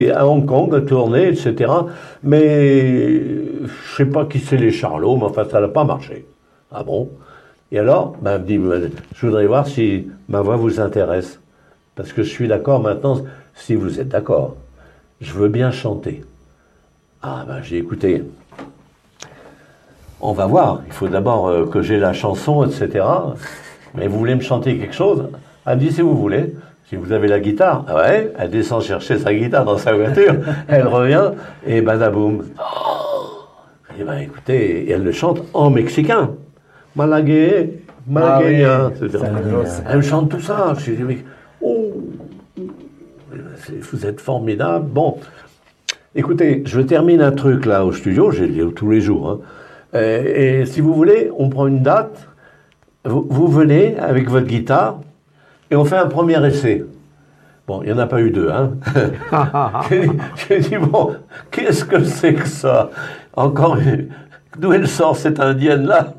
Et à Hong Kong, tourné, etc. Mais je sais pas qui c'est les charlots, mais enfin, ça n'a pas marché. Ah bon? Et alors, ben, elle me dit, je voudrais voir si ma voix vous intéresse. Parce que je suis d'accord maintenant, si vous êtes d'accord. Je veux bien chanter. Ah ben, j'ai écouté. On va voir. Il faut d'abord que j'ai la chanson, etc. Mais vous voulez me chanter quelque chose? Elle me dit, si vous voulez. Si vous avez la guitare, ah ouais, elle descend chercher sa guitare dans sa voiture, elle revient, et badaboum. Et ben écoutez, et elle le chante en mexicain. Malagué, malagueña, etc. Elle me chante tout ça. Je dis, mais, oh, vous êtes formidable. Bon, écoutez, je termine un truc là au studio, j'ai dit tous les jours. Hein. Et si vous voulez, on prend une date, vous venez avec votre guitare, et on fait un premier essai. Bon, il n'y en a pas eu deux, hein. J'ai dit, bon, qu'est-ce que c'est que ça? Encore une... D'où elle sort cette indienne-là?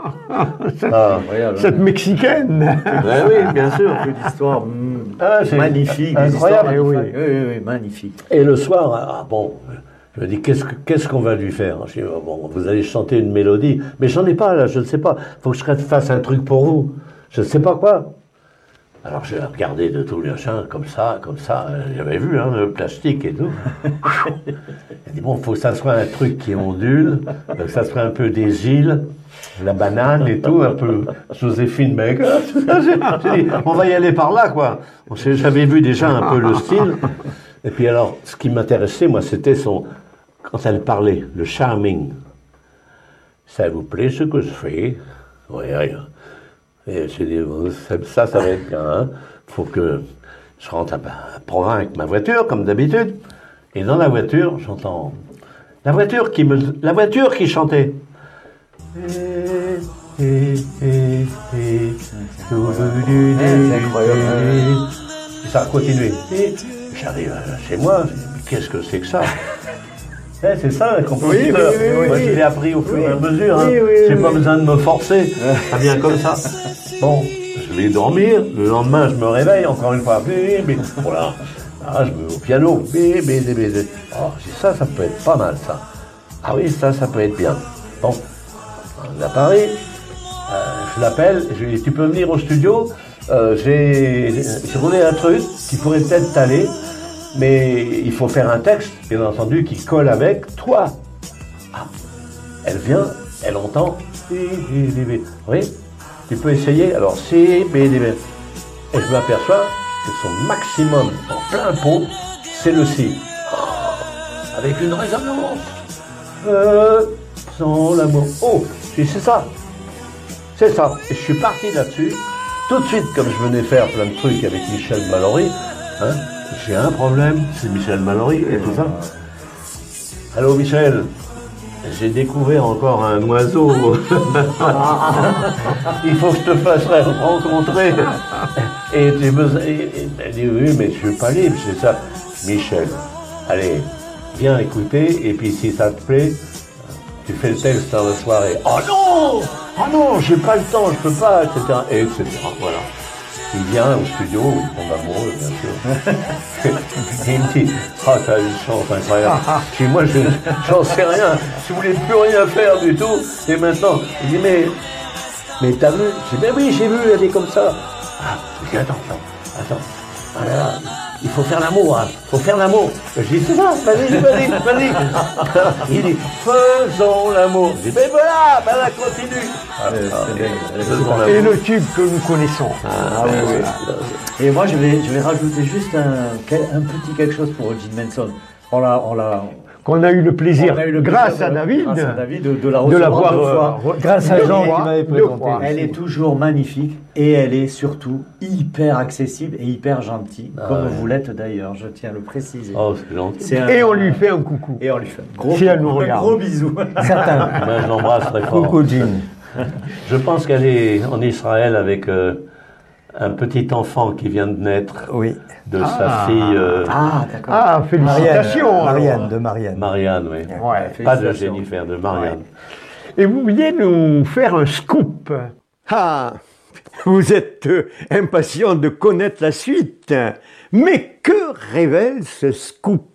Cette mexicaine. Oui, bien sûr. Une histoire magnifique. Incroyable. Oui, magnifique. Et le soir, bon, je me dis, qu'est-ce qu'on va lui faire? Je dis, bon, vous allez chanter une mélodie. Mais j'en ai pas, là, je ne sais pas. Il faut que je fasse un truc pour vous. Je ne sais pas quoi. Alors j'ai regardé de tout le machin, comme ça, j'avais vu, hein, le plastique et tout. Il dit, bon, il faut que ça soit un truc qui ondule, que ça soit un peu des îles, la banane et tout, un peu Joséphine Baker. J'ai dit, on va y aller par là, quoi. J'avais vu déjà un peu le style. Et puis alors, ce qui m'intéressait, moi, c'était quand elle parlait, le charming. Ça vous plaît ce que je fais? Oui, oui. Et j'ai dit, ça va être bien. Hein. Faut que je rentre à Provins avec ma voiture, comme d'habitude. Et dans la voiture, j'entends la voiture qui chantait. C'est incroyable. Et ça a continué. Et j'arrive chez moi, je dis, mais qu'est-ce que c'est que ça? C'est ça, un compositeur. Moi, je l'ai appris au fur et à mesure. Hein. J'ai pas besoin de me forcer. Ça vient comme ça. Bon, je vais dormir. Le lendemain, je me réveille encore une fois. Voilà. Ah, je me mets au piano. Oh, ça peut être pas mal, ça. Ah oui, ça peut être bien. Bon, on est à Paris. Je l'appelle. Je lui dis, tu peux venir au studio? J'ai roulé un truc qui pourrait peut-être t'aller. Mais il faut faire un texte, bien entendu, qui colle avec toi. Ah, elle vient, elle entend. Oui, tu peux essayer. Alors, C, B, D, B. Et je m'aperçois que son maximum en plein pot, c'est le Si. Avec une résonance. Sans l'amour. Oh, c'est ça. C'est ça. Et je suis parti là-dessus. Tout de suite, comme je venais faire plein de trucs avec Michel Mallory, hein, j'ai un problème, c'est Michel Mallory et tout ça. Allô Michel, j'ai découvert encore un oiseau. Il faut que je te fasse rencontrer. Et j'ai besoin. Elle dit oui, mais je suis pas libre, c'est ça. Michel, allez, viens écouter, et puis si ça te plaît, tu fais le texte dans la soirée. Oh non, j'ai pas le temps, je peux pas, etc. Et etc. Voilà. Il vient au studio, il tombe amoureux, bien sûr. Et il me dit, t'as une chance incroyable. Puis moi, j'en sais rien. Je voulais plus rien faire du tout. Et maintenant, il dit, mais t'as vu? J'ai dit, mais oui, j'ai vu, elle est comme ça. Ah, je dis, attends. Voilà, il faut faire l'amour, hein. Faut faire l'amour. Je dis, c'est ça, vas-y. Il dit, faisons l'amour. Je dis, mais voilà, continue. Et le tube que nous connaissons. Et moi, je vais rajouter juste un petit quelque chose pour Jim Manson. Qu'on a eu le plaisir, grâce à David, de la recevoir deux fois. Grâce à Jean qui m'avait présenté. Elle est toujours magnifique et elle est surtout hyper accessible et hyper gentille, comme vous l'êtes d'ailleurs, je tiens à le préciser. Oh, c'est gentil. Et on lui fait un coucou. Et on lui fait un si elle nous regarde. Gros bisou. Certain. Ben, je l'embrasse très fort. Coucou Jim. Je pense qu'elle est en Israël avec un petit enfant qui vient de naître de sa fille. D'accord. Ah, félicitations. Marianne, oui. Ouais, pas de Jennifer, de Marianne. Ouais. Et vous vouliez nous faire un scoop. Ah, vous êtes impatient de connaître la suite. Mais que révèle ce scoop?